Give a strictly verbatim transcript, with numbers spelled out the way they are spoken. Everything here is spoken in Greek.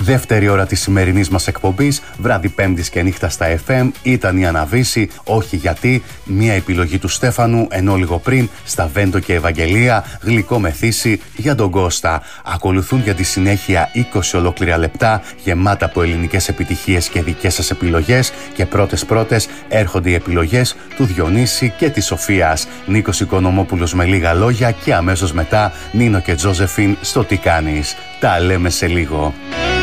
Δεύτερη ώρα της σημερινής μας εκπομπής, βράδυ Πέμπτης και νύχτα στα εφ εμ, ήταν η Αναβίση, όχι γιατί, μια επιλογή του Στέφανου, ενώ λίγο πριν, στα Βέντο και Ευαγγελία, γλυκό μεθύσι για τον Κώστα. Ακολουθούν για τη συνέχεια είκοσι ολόκληρα λεπτά, γεμάτα από ελληνικές επιτυχίες και δικές σας επιλογές, και πρώτες-πρώτες έρχονται οι επιλογές του Διονύση και της Σοφίας. Νίκος Οικονομόπουλος με λίγα λόγια και αμέσως μετά Νίνο και Τζόζεφιν στο Τι κάνεις. Τα λέμε σε λίγο.